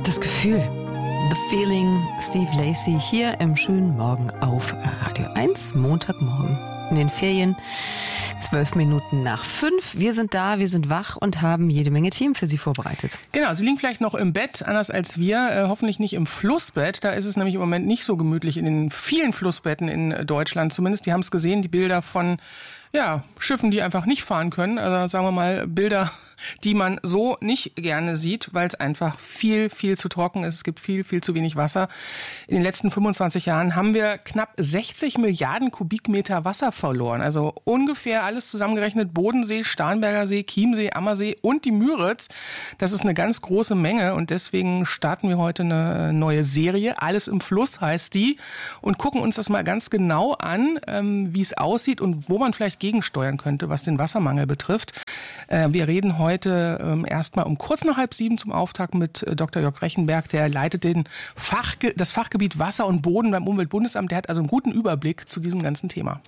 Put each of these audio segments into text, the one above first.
Das Gefühl. The Feeling, Steve Lacy hier im schönen Morgen auf Radio 1, Montagmorgen in den Ferien, 12 Minuten nach 5. Wir sind da, wir sind wach und haben jede Menge Themen für Sie vorbereitet. Genau, Sie liegen vielleicht noch im Bett, anders als wir, hoffentlich nicht im Flussbett. Da ist es nämlich im Moment nicht so gemütlich in den vielen Flussbetten in Deutschland. Zumindest, die haben es gesehen, die Bilder von Schiffen, die einfach nicht fahren können. Also sagen wir mal Bilder, die man so nicht gerne sieht, weil es einfach viel, viel zu trocken ist. Es gibt viel, viel zu wenig Wasser. In den letzten 25 Jahren haben wir knapp 60 Milliarden Kubikmeter Wasser verloren. Also ungefähr alles zusammengerechnet. Bodensee, Starnberger See, Chiemsee, Ammersee und die Müritz. Das ist eine ganz große Menge und deswegen starten wir heute eine neue Serie. Alles im Fluss heißt die und gucken uns das mal ganz genau an, wie es aussieht und wo man vielleicht gegensteuern könnte, was den Wassermangel betrifft. Wir reden heute erstmal um kurz nach 6:30 zum Auftakt mit Dr. Jörg Rechenberg. Der leitet das Fachgebiet Wasser und Boden beim Umweltbundesamt. Der hat also einen guten Überblick zu diesem ganzen Thema.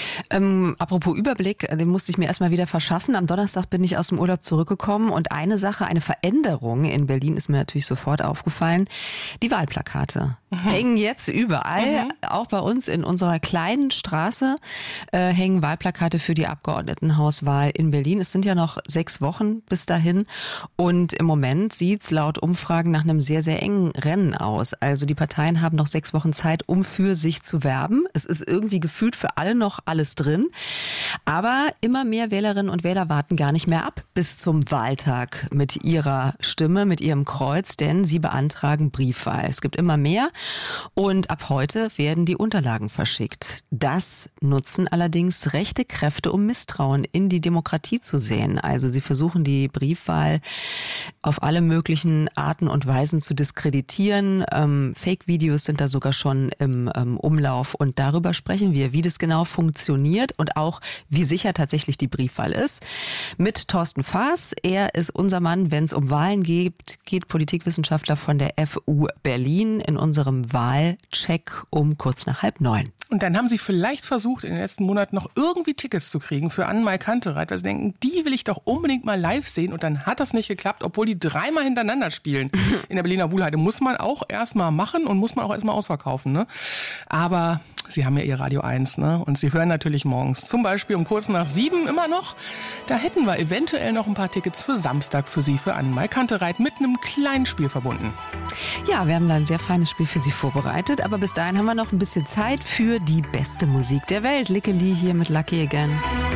Apropos Überblick, den musste ich mir erstmal wieder verschaffen. Am Donnerstag bin ich aus dem Urlaub zurückgekommen und eine Veränderung in Berlin ist mir natürlich sofort aufgefallen. Die Wahlplakate hängen jetzt überall, auch bei uns in unserer kleinen Straße hängen Wahlplakate für die Abgeordnetenhauswahl in Berlin. Es sind ja noch 6 Wochen bis dahin und im Moment sieht's laut Umfragen nach einem sehr, sehr engen Rennen aus. Also die Parteien haben noch 6 Wochen Zeit, um für sich zu werben. Es ist irgendwie gefühlt für alle noch alles drin. Aber immer mehr Wählerinnen und Wähler warten gar nicht mehr ab bis zum Wahltag mit ihrer Stimme, mit ihrem Kreuz, denn sie beantragen Briefwahl. Es gibt immer mehr und ab heute werden die Unterlagen verschickt. Das nutzen allerdings rechte Kräfte, um Misstrauen in die Demokratie zu säen. Also sie versuchen die Briefwahl auf alle möglichen Arten und Weisen zu diskreditieren. Fake-Videos sind da sogar schon im Umlauf und darüber sprechen wir, wie das genau funktioniert und auch wie sicher tatsächlich die Briefwahl ist. Mit Thorsten Faas. Er ist unser Mann, wenn es um Wahlen geht, Politikwissenschaftler von der FU Berlin in unserem Wahlcheck um kurz nach 8:30. Und dann haben Sie vielleicht versucht, in den letzten Monaten noch irgendwie Tickets zu kriegen für Annemarie Kantereit, weil Sie denken, die will ich doch unbedingt mal live sehen. Und dann hat das nicht geklappt, obwohl die 3-mal hintereinander spielen. In der Berliner Wuhlheide muss man auch erstmal machen und muss man auch erstmal ausverkaufen. Ne? Aber Sie haben ja Ihr Radio 1, ne? Und Sie hören natürlich morgens. Zum Beispiel um kurz nach 7 immer noch. Da hätten wir eventuell noch ein paar Tickets für Samstag für Sie, für Annemarie Kantereit, mit einem kleinen Spiel verbunden. Ja, wir haben da ein sehr feines Spiel für Sie vorbereitet. Aber bis dahin haben wir noch ein bisschen Zeit für die beste Musik der Welt. Lickeli hier mit Lucky Again.